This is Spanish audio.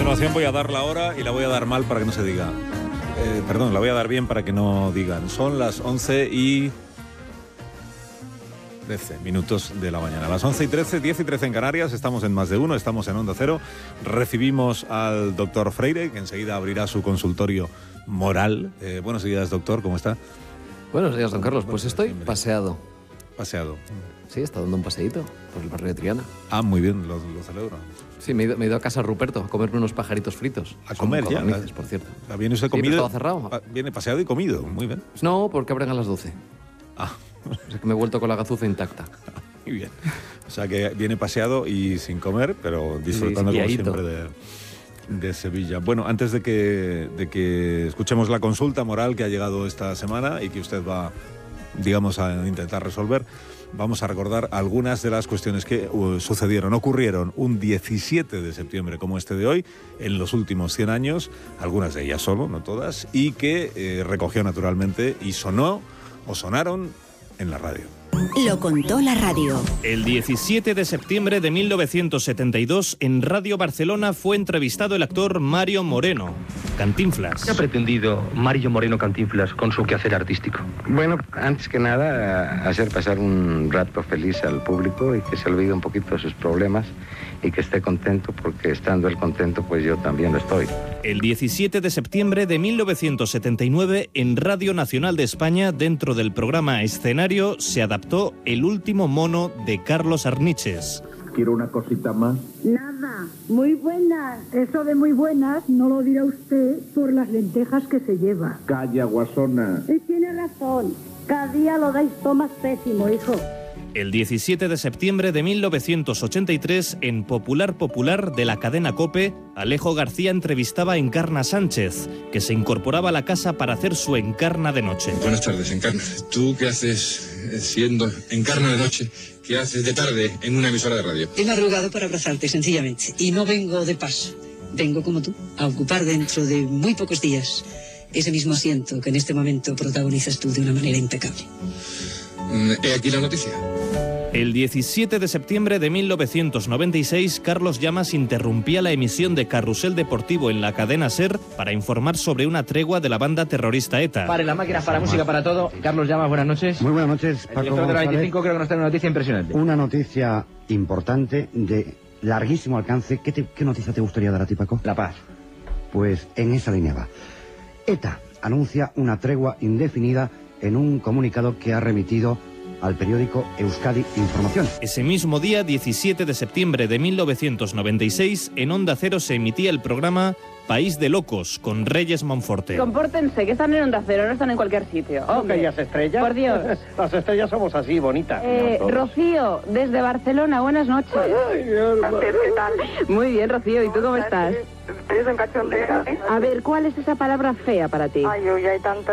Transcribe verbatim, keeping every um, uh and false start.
continuación voy a dar la hora y la voy a dar mal para que no se diga. Eh, perdón, la voy a dar bien para que no digan. Son las once y trece minutos de la mañana. Las once y trece, diez y trece en Canarias. Estamos en Más de Uno, estamos en Onda Cero. Recibimos al doctor Freire, que enseguida abrirá su consultorio moral. Eh, buenos días, doctor, ¿cómo está? Buenos días, don Carlos. Pues estoy paseado. Paseado. Sí, he estado dando un paseíto por el barrio de Triana. Ah, muy bien, lo, lo celebro. Sí, me he, ido, me he ido a casa Ruperto a comerme unos pajaritos fritos. A comer ya. Codornices, por cierto. ¿Viene usted Sí, comido? pero estaba cerrado. Ah, viene paseado y comido, muy bien. No, porque abren a las doce. Ah. O sea que me he vuelto con la gazuza intacta. Muy bien. O sea que viene paseado y sin comer, pero disfrutando sí, como siempre de, de Sevilla. Bueno, antes de que, de que escuchemos la consulta moral que ha llegado esta semana y que usted va, digamos, a intentar resolver, vamos a recordar algunas de las cuestiones que uh, sucedieron, ocurrieron un diecisiete de septiembre como este de hoy, en los últimos cien años, algunas de ellas solo, no todas, y que eh, recogió naturalmente y sonó o sonaron en la radio. Lo contó la radio. El diecisiete de septiembre de mil novecientos setenta y dos, en Radio Barcelona fue entrevistado el actor Mario Moreno, Cantinflas. ¿Qué ha pretendido Mario Moreno Cantinflas con su quehacer artístico? Bueno, antes que nada, hacer pasar un rato feliz al público y que se olvide un poquito de sus problemas y que esté contento, porque estando él contento, pues yo también lo estoy. El diecisiete de septiembre de mil novecientos setenta y nueve, en Radio Nacional de España, dentro del programa Escenario, se adaptó El último mono de Carlos Arniches. Quiero una cosita más. Nada, muy buenas. Eso de muy buenas no lo dirá usted por las lentejas que se lleva. Calla, guasona. Y tiene razón. Cada día lo dais todo más pésimo, hijo. El diecisiete de septiembre de mil novecientos ochenta y tres, en Popular Popular de la cadena COPE, Alejo García entrevistaba a Encarna Sánchez, que se incorporaba a la casa para hacer su Encarna de noche. Buenas tardes, Encarna. ¿Tú qué haces siendo Encarna de noche? ¿Qué haces de tarde en una emisora de radio? He madrugado para abrazarte, sencillamente. Y no vengo de paso. Vengo como tú, a ocupar dentro de muy pocos días ese mismo asiento que en este momento protagonizas tú de una manera impecable. He aquí la noticia. El diecisiete de septiembre de mil novecientos noventa y seis, Carlos Llamas interrumpía la emisión de Carrusel Deportivo en la cadena SER para informar sobre una tregua de la banda terrorista ETA. Pare la máquina, para música, para todo. Carlos Llamas, buenas noches. Muy buenas noches, Paco. El director de la veinticinco creo que nos trae una noticia impresionante. Una noticia importante de larguísimo alcance. ¿Qué, te, qué noticia te gustaría dar a ti, Paco? La paz. Pues en esa línea va. ETA anuncia una tregua indefinida en un comunicado que ha remitido al periódico Euskadi Información. Ese mismo día, diecisiete de septiembre de mil novecientos noventa y seis, en Onda Cero se emitía el programa País de Locos, con Reyes Monforte. Compórtense, que están en Onda Cero, no están en cualquier sitio. ¿Cómo que ellas estrellas? Por Dios. Las estrellas somos así, bonitas. Eh, Rocío, desde Barcelona, buenas noches. Ay, ay, ¿Qué tal? Muy bien, Rocío, ¿y tú cómo estás? Estoy en cachondea. A ver, ¿cuál es esa palabra fea para ti? Ay, uy, hay tantas.